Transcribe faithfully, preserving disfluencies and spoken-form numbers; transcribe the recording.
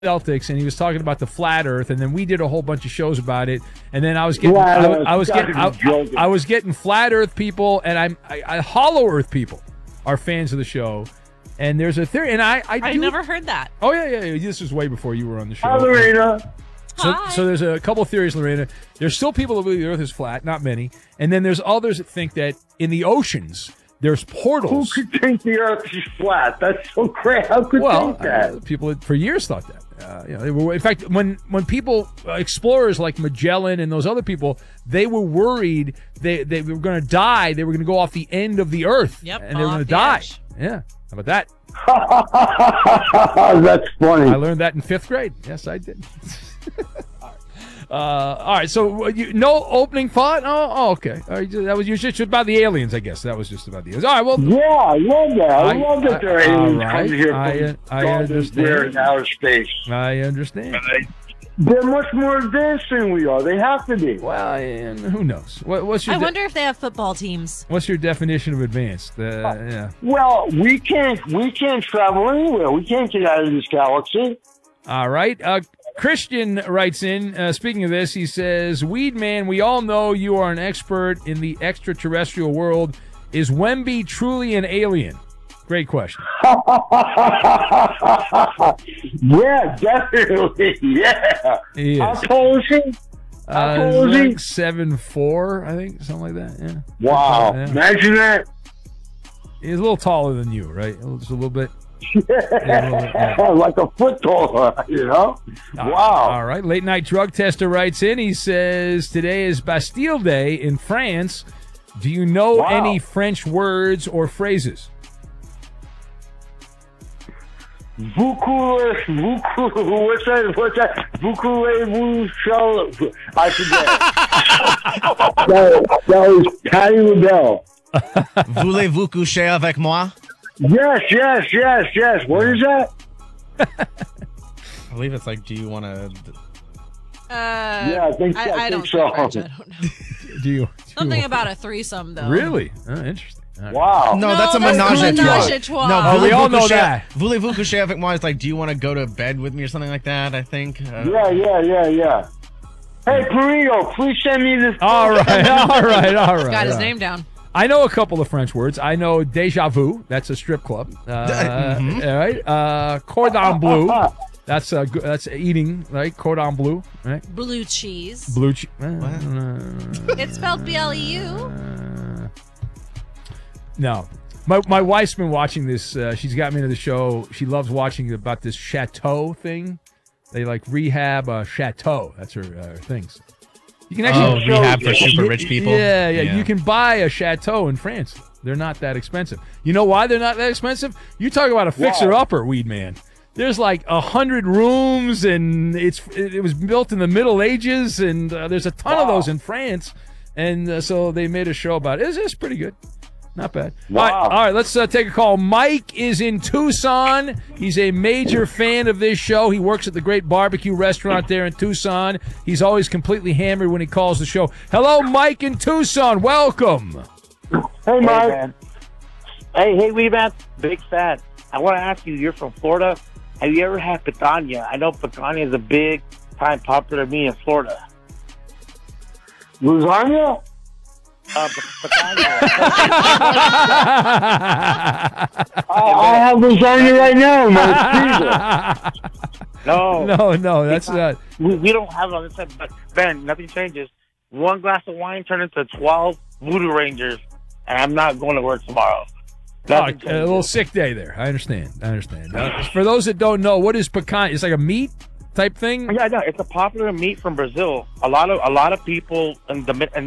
Celtics, and he was talking about the flat Earth, and then we did a whole bunch of shows about it, and then I was getting, I, I was getting, I, I was getting flat Earth people, and I'm, I, I hollow Earth people are fans of the show, and there's a theory, and I, I, do, I never heard that. Oh yeah, yeah, yeah, this was way before you were on the show. Hi, Lorena. So, Hi. so there's a couple of theories, Lorena. There's still people that believe the Earth is flat, not many, and then there's others that think that in the oceans there's portals. Who could think the Earth is flat? That's so crazy. How could Well, think that? uh, people for years thought that. Uh, you know, they were, in fact, when when people uh, explorers like Magellan and those other people, they were worried they they were going to die. They were going to go off the end of the Earth, Yep, and they were off going to the die. edge. Yeah, how about that? That's funny. I learned that in fifth grade. Yes, I did. Uh, all right, so you, no opening thought? Oh, oh okay. All right, that was just about the aliens, I guess. That was just about the aliens. All right, well. Yeah, I love that. I, I love that there are I- aliens all right. coming here I- from I God understand. there in outer space. I understand. They're much more advanced than we are. They have to be. Well, and who knows? What, what's your I de- wonder if they have football teams. what's your definition of advanced? Uh, yeah. Well, we can't we can't travel anywhere. We can't get out of this galaxy. All right. Uh, Christian writes in, uh, speaking of this, he says, Weed Man, we all know you are an expert in the extraterrestrial world. Is Wemby truly an alien? Great question. Yeah, definitely. Yeah. He How is. tall is he? How Uh, tall is he? like seven wow, I think, something like that. Yeah. Wow. Yeah. Imagine that. He's a little taller than you, right? Just a little bit. Yeah. Like a foot taller, you know? Wow. All right. Late night drug tester writes in. He says, today is Bastille Day in France. Do you know Wow. any French words or phrases? Beaucoup, beaucoup, what's that? What's that? Beaucoup, vous shall. I forget. that, that was Patty LaBelle. Voulez-vous coucher avec moi? Yes, yes, yes, yes. What is that? I believe it's like, do you want to... Uh, Yeah, I think, I, I I think don't so. think French, I don't know. Do you? Something about a threesome, though. Really? Oh, interesting. All right. Wow. No, No, that's a that's menage a a trois. menage a trois. No, Oh, we voulez-vous all know coucher- that. Voulez-vous coucher avec moi is like, do you want to go to bed with me or something like that, I think. Uh, Yeah, yeah, yeah, yeah. Hey, Perino, please send me this. All right. All right. All right. Got his all right. name down. I know a couple of French words. I know déjà vu. That's a strip club. Uh, Mhm. All right. Uh, cordon bleu. That's uh, go- that's eating, right? Cordon bleu, right? Blue cheese. Blue cheese. It's spelled B L E U. Uh, no. My my wife's been watching this. Uh, she's got me into the show. She loves watching about this chateau thing. They like rehab a chateau. That's her uh, things. You can Oh, actually rehab for super rich people? Yeah, yeah, You can buy a chateau in France. They're not that expensive. You know why they're not that expensive? You talk about a fixer-upper, Weed Man. There's like a hundred rooms, and it's it, it was built in the Middle Ages, and uh, there's a ton of Wow. those in France, and uh, so they made a show about it. It's, it's pretty good, not bad. Wow. All right, all right let's uh, take a call. Mike is in Tucson. He's a major fan of this show. He works at the great barbecue restaurant there in Tucson. He's always completely hammered when he calls the show. Hello, Mike in Tucson. Welcome. Hey, Hey, Mike. man. Hey, hey, wee man. Big fan. I want to ask you, you're from Florida. Have you ever had picanha? I know picanha is a big time popular meat in Florida. Lasagna? Uh, p- picanha. I, I have lasagna right now in my freezer. No, no, no, that's not. we, we don't have it on this side, but man, nothing changes. One glass of wine turned into twelve Voodoo Rangers, and I'm not going to work tomorrow. Oh, Nothing a changes. little sick day there. I understand. I understand. Uh, for those that don't know, what is pecan? It's like a meat type thing. Yeah, no, it's a popular meat from Brazil. A lot of a lot of people in the mid.